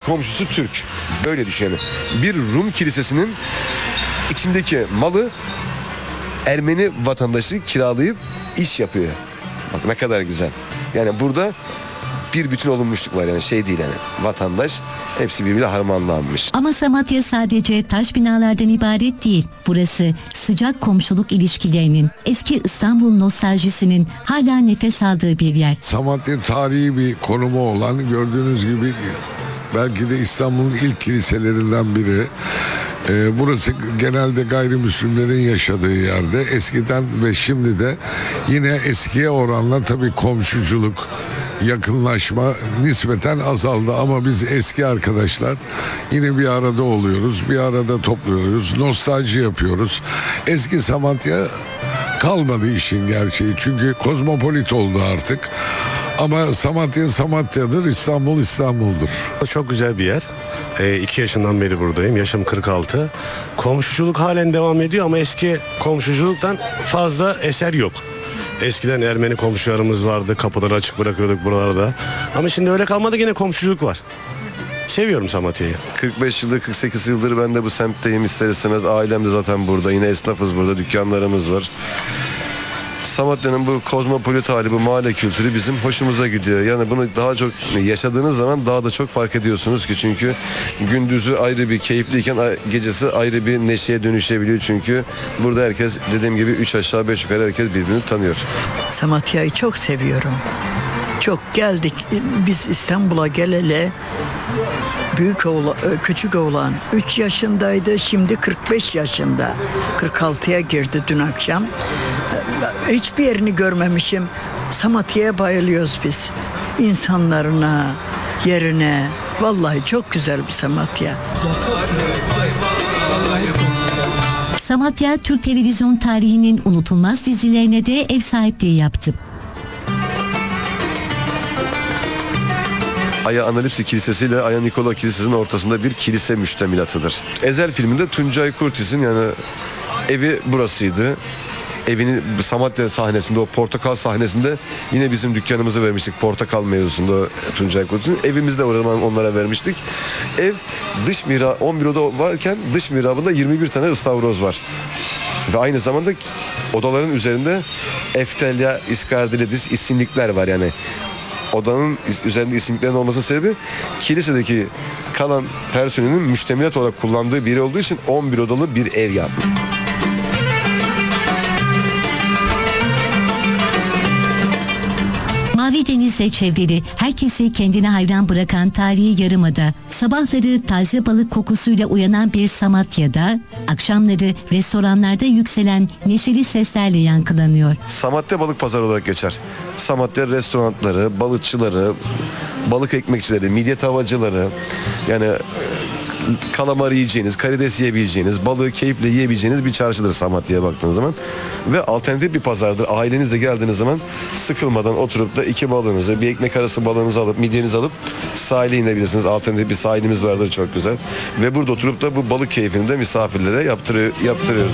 komşusu Türk. Böyle düşünelim. Bir Rum kilisesinin içindeki malı Ermeni vatandaşı kiralayıp iş yapıyor. Bak ne kadar güzel. Yani burada bir bütün olunmuşluk var, yani şey değil, yani vatandaş hepsi birbiriyle harmanlanmış. Ama Samatya sadece taş binalardan ibaret değil. Burası sıcak komşuluk ilişkilerinin, eski İstanbul nostaljisinin hala nefes aldığı bir yer. Samatya tarihi bir konumu olan, gördüğünüz gibi belki de İstanbul'un ilk kiliselerinden biri. Burası genelde gayrimüslimlerin yaşadığı yerde. Eskiden ve şimdi de yine eskiye oranla tabii komşuculuk, yakınlaşma nispeten azaldı ama biz eski arkadaşlar yine bir arada oluyoruz, bir arada topluyoruz, nostalji yapıyoruz. Eski Samatya kalmadı işin gerçeği, çünkü kozmopolit oldu artık. Ama Samatya Samatya'dır, İstanbul İstanbul'dur. Çok güzel bir yer. 2 yaşından beri buradayım. Yaşım 46. Komşuculuk halen devam ediyor ama eski komşuculuktan fazla eser yok. Eskiden Ermeni komşularımız vardı. Kapıları açık bırakıyorduk buralarda. Ama şimdi öyle kalmadı, yine komşuculuk var. Seviyorum Samatya'yı. 45 yıldır, 48 yıldır ben de bu semtteyim, ister istemez. Ailem de zaten burada. Yine esnafız burada. Dükkanlarımız var. Samatya'nın bu kozmopolit hali, bu mahalle kültürü bizim hoşumuza gidiyor. Yani bunu daha çok yaşadığınız zaman daha da çok fark ediyorsunuz ki, çünkü gündüzü ayrı bir keyifliyken gecesi ayrı bir neşeye dönüşebiliyor. Çünkü burada herkes, dediğim gibi, 3 aşağı 5 yukarı herkes birbirini tanıyor. Samatya'yı çok seviyorum. Çok geldik. Biz İstanbul'a geleli küçük oğlan 3 yaşındaydı. Şimdi 45 yaşında. 46'ya girdi dün akşam. Hiçbir yerini görmemişim. Samatya'ya bayılıyoruz biz. İnsanlarına, yerine. Vallahi çok güzel bir Samatya. Samatya, Türk televizyon tarihinin unutulmaz dizilerine de ev sahipliği yaptı. Aya Analipsi Kilisesi ile Aya Nikola Kilisesi'nin ortasında bir kilise müştemilatıdır. Ezel filminde Tuncay Kurtiz'in yani evi burasıydı. Evini Samatya sahnesinde, o portakal sahnesinde yine bizim dükkanımızı vermiştik. Portakal mevzusunda Tuncay Kurtiz'in. Evimizi de onlara vermiştik. Ev dış mihrabı 11 oda varken dış mihrabında 21 tane ıstavroz var. Ve aynı zamanda odaların üzerinde Eftelya Iskardilidis isimlikler var yani. Odanın üzerinde isimliklerin olması sebebi kilisedeki kalan personelin müştemilat olarak kullandığı biri olduğu için 11 odalı bir ev yaptı. Mavi denizle çevrili, herkesi kendine hayran bırakan tarihi yarımada, sabahları taze balık kokusuyla uyanan bir Samatya'da, akşamları restoranlarda yükselen neşeli seslerle yankılanıyor. Samatya balık pazarı olarak geçer. Samatya restoranları, balıkçıları, balık ekmekçileri, midye tavacıları, yani kalamar yiyeceğiniz, karides yiyebileceğiniz, balığı keyifle yiyebileceğiniz bir çarşıdır Samatya'ya baktığınız zaman. Ve alternatif bir pazardır. Ailenizle geldiğiniz zaman sıkılmadan oturup da 2 balığınızı, bir ekmek arası balığınızı alıp, midyenizi alıp sahile inebilirsiniz. Alternatif bir sahilimiz vardır, çok güzel. Ve burada oturup da bu balık keyfini de misafirlere yaptırıyoruz.